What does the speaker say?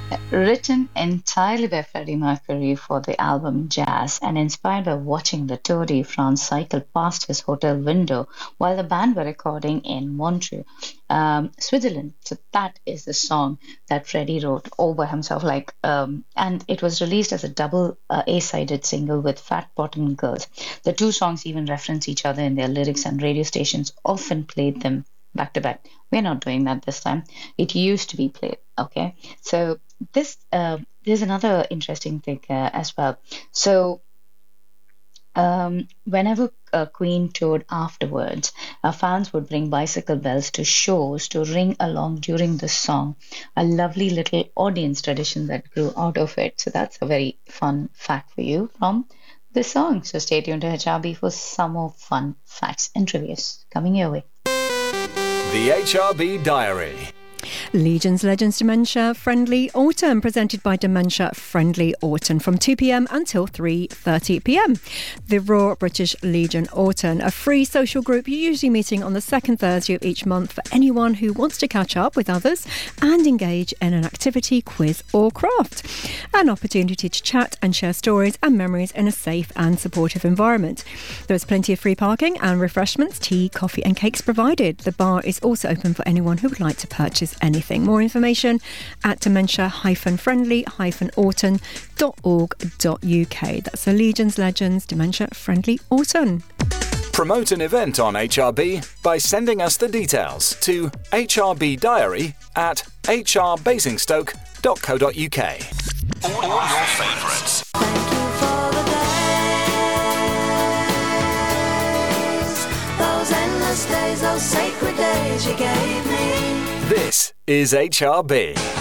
Written entirely by Freddie Mercury for the album Jazz and inspired by watching the Tour de France cycle past his hotel window while the band were recording in Montreux, Switzerland. So that is the song that Freddie wrote over himself, and it was released as a double A-sided single with Fat Bottom Girls. The two songs even reference each other in their lyrics, and radio stations often played them back to back. We're not doing that this time. It used to be played. Okay, so this there's another interesting thing as well. So whenever Queen toured afterwards, fans would bring bicycle bells to shows to ring along during the song. A lovely little audience tradition that grew out of it. So that's a very fun fact for you from the song. So stay tuned to HRB for some more fun facts and trivias coming your way. The HRB Diary. Legion's Legends Dementia Friendly Autumn, presented by Dementia Friendly Autumn from 2 p.m. until 3:30 p.m. The Royal British Legion Autumn, a free social group usually meeting on the second Thursday of each month for anyone who wants to catch up with others and engage in an activity, quiz or craft. An opportunity to chat and share stories and memories in a safe and supportive environment. There is plenty of free parking and refreshments, tea, coffee and cakes provided. The bar is also open for anyone who would like to purchase anything. More information at dementia-friendly-autumn.org.uk. That's the Legion's Legends Dementia Friendly Autumn. Promote an event on HRB by sending us the details to hrbdiary@hrbasingstoke.co.uk. All your favourites. Thank you for the days, those endless days, those sacred days you gave me. This is HRB.